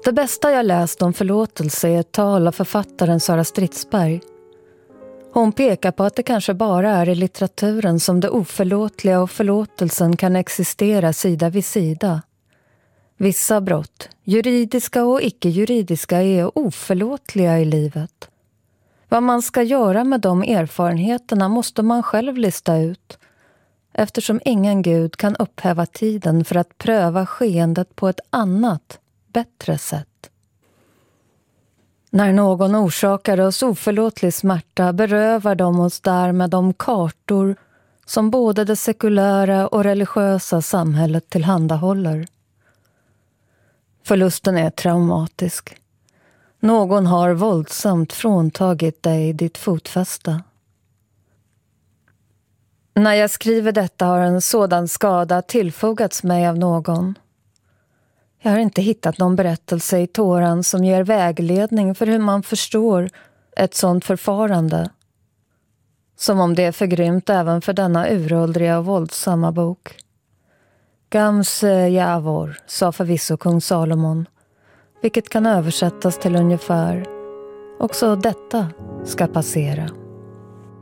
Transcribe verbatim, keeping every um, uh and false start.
Det bästa jag läst om förlåtelse är ett tal av författaren Sara Stridsberg. Hon pekar på att det kanske bara är i litteraturen som det oförlåtliga och förlåtelsen kan existera sida vid sida. Vissa brott, juridiska och icke-juridiska, är oförlåtliga i livet. Vad man ska göra med de erfarenheterna måste man själv lista ut, eftersom ingen gud kan upphäva tiden för att pröva skeendet på ett annat, bättre sätt. När någon orsakar oss oförlåtlig smärta berövar de oss därmed de kartor som både det sekulära och religiösa samhället tillhandahåller. Förlusten är traumatisk. Någon har våldsamt fråntagit dig ditt fotfäste. När jag skriver detta har en sådan skada tillfogats mig av någon. Jag har inte hittat någon berättelse i Toran som ger vägledning för hur man förstår ett sådant förfarande. Som om det är för grymt även för denna uråldriga och våldsamma bok. Gamse Javor, sa förvisso kung Salomon, vilket kan översättas till ungefär: också detta ska passera.